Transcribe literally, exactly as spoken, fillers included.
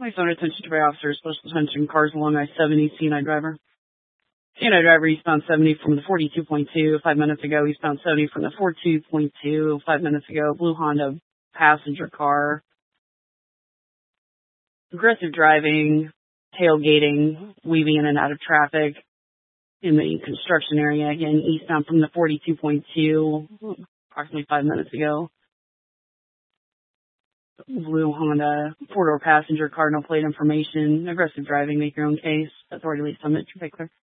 Police on attention to by officers, special attention, cars along I seventy, C and I driver. C and I driver eastbound seventy from the forty-two point two, five minutes ago. Eastbound seventy from the forty-two point two, five minutes ago. Blue Honda passenger car. Aggressive driving, tailgating, weaving in and out of traffic in the construction area. Again, eastbound from the forty-two point two, approximately five minutes ago. Blue Honda, four-door passenger car, no plate information. Aggressive driving, make your own case. Authority leads on the traffic clear.